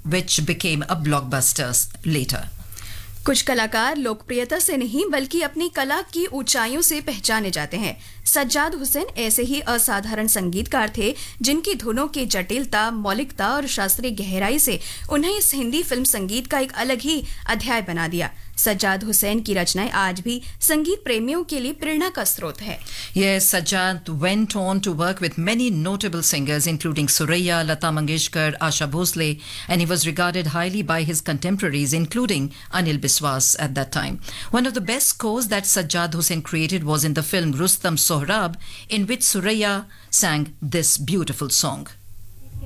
which became a blockbuster later. कुछ कलाकार लोकप्रियता से नहीं बल्कि अपनी कला की ऊंचाइयों से पहचाने जाते हैं। सज्जाद हुसैन ऐसे ही असाधारण संगीतकार थे जिनकी धुनों की जटिलता, मौलिकता और शास्त्रीय गहराई से उन्हें इस हिंदी फिल्म संगीत का एक अलग ही अध्याय बना दिया। सज्जाद हुसैन की रचनाएं आज भी संगीत प्रेमियों के लिए प्रेरणा का स्रोत है। Yes, Sajjad went on to work with many notable singers including Suraiya, Lata Mangeshkar, Asha Bhosle, and he was regarded highly by his contemporaries including Anil Biswas at that time. One of the best scores that Sajjad Hussain created was in the film Rustam Sohrab, in which Suraiya sang this beautiful song.